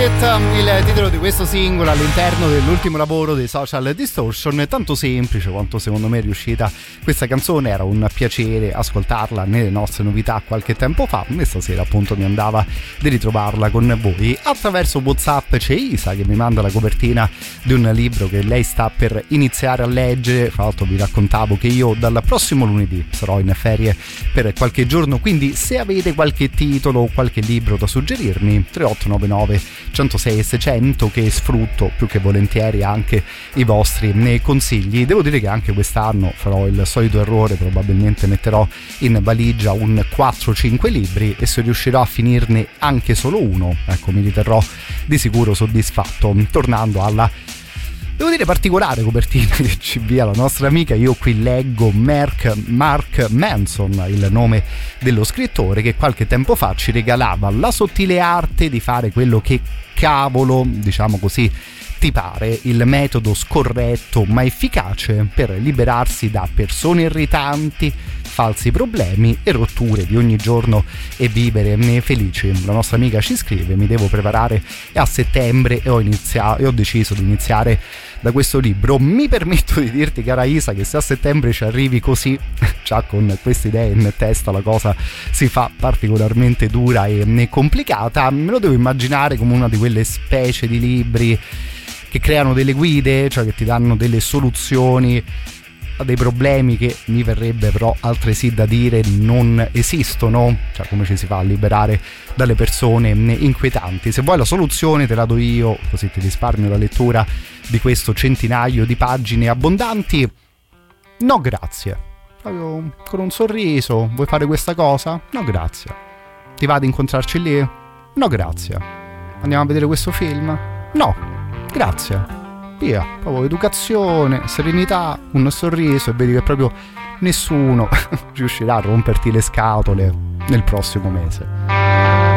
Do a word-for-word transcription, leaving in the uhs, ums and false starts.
Il titolo di questo singolo all'interno dell'ultimo lavoro dei Social Distortion è tanto semplice quanto secondo me è riuscita questa canzone. Era un piacere ascoltarla nelle nostre novità qualche tempo fa e stasera appunto mi andava di ritrovarla con voi. Attraverso WhatsApp c'è Isa che mi manda la copertina di un libro che lei sta per iniziare a leggere. Tra l'altro vi raccontavo che io dal prossimo lunedì sarò in ferie per qualche giorno, quindi se avete qualche titolo o qualche libro da suggerirmi, tre otto nove nove centosei e seicento, che sfrutto più che volentieri anche i vostri nei consigli. Devo dire che anche quest'anno farò il solito errore, probabilmente metterò in valigia un quattro cinque libri e se riuscirò a finirne anche solo uno, ecco, mi riterrò di sicuro soddisfatto. Tornando alla, devo dire, particolare copertina che ci invia la nostra amica, io qui leggo Mark, Mark Manson, il nome dello scrittore, che qualche tempo fa ci regalava la sottile arte di fare quello che cavolo, diciamo così, ti pare, il metodo scorretto ma efficace per liberarsi da persone irritanti, falsi problemi e rotture di ogni giorno e vivere felici. La nostra amica ci scrive: mi devo preparare a settembre e ho, iniziato, e ho deciso di iniziare da questo libro. Mi permetto di dirti, cara Isa, che se a settembre ci arrivi così, già con queste idee in testa, la cosa si fa particolarmente dura e complicata. Me lo devo immaginare come una di quelle specie di libri che creano delle guide, cioè che ti danno delle soluzioni a dei problemi che mi verrebbe però altresì da dire non esistono, cioè come ci si fa a liberare dalle persone inquietanti. Se vuoi la soluzione te la do io, così ti risparmio la lettura di questo centinaio di pagine abbondanti. No grazie, proprio con un sorriso. Vuoi fare questa cosa? No grazie. Ti va ad incontrarci lì? No grazie. Andiamo a vedere questo film? No grazie. Via, proprio educazione, serenità, un sorriso e vedi che proprio nessuno riuscirà a romperti le scatole nel prossimo mese.